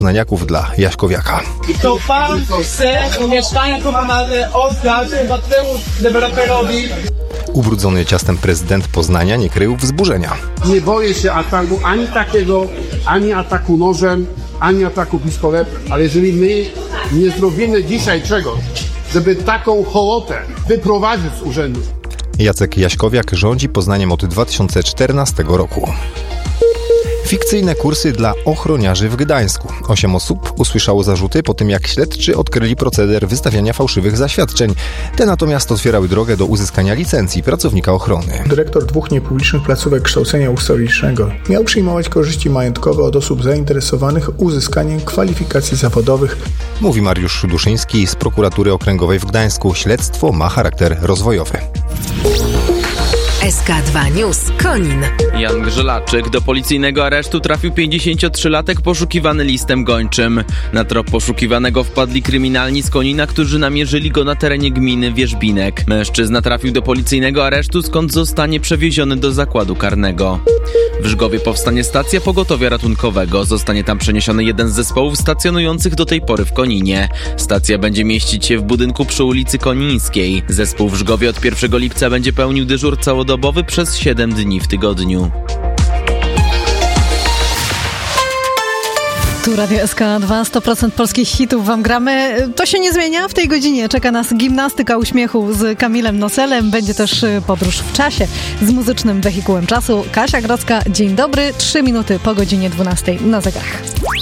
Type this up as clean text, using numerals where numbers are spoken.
poznaniaków dla Jaśkowiaka. To pan chce mieszkania komunalne oddać Mateusz deweloperowi. Ubrudzony ciastem prezydent Poznania nie krył wzburzenia. Nie boję się ataku ani takiego, ani ataku nożem, ani ataku pistoletem, ale jeżeli my nie zrobimy dzisiaj czegoś, żeby taką hołotę wyprowadzić z urzędu. Jacek Jaśkowiak rządzi Poznaniem od 2014 roku. Fikcyjne kursy dla ochroniarzy w Gdańsku. 8 osób usłyszało zarzuty po tym, jak śledczy odkryli proceder wystawiania fałszywych zaświadczeń. Te natomiast otwierały drogę do uzyskania licencji pracownika ochrony. Dyrektor 2 niepublicznych placówek kształcenia ustawicznego miał przyjmować korzyści majątkowe od osób zainteresowanych uzyskaniem kwalifikacji zawodowych. Mówi Mariusz Duszyński z Prokuratury Okręgowej w Gdańsku. Śledztwo ma charakter rozwojowy. SK2 News Konin. Jan Grzelaczyk. Do policyjnego aresztu trafił 53-latek poszukiwany listem gończym. Na trop poszukiwanego wpadli kryminalni z Konina, którzy namierzyli go na terenie gminy Wierzbinek. Mężczyzna trafił do policyjnego aresztu, skąd zostanie przewieziony do zakładu karnego. W Żgowie powstanie stacja pogotowia ratunkowego. Zostanie tam przeniesiony jeden z zespołów stacjonujących do tej pory w Koninie. Stacja będzie mieścić się w budynku przy ulicy Konińskiej. Zespół w Żgowie od 1 lipca będzie pełnił dyżur całodobowy przez 7 dni w tygodniu. Tu Radio SK2, 100% polskich hitów wam gramy. To się nie zmienia. W tej godzinie czeka nas gimnastyka uśmiechu z Kamilem Noselem. Będzie też podróż w czasie z muzycznym wehikułem czasu. Kasia Grodzka, dzień dobry. 3 minuty po godzinie 12 na zegarach.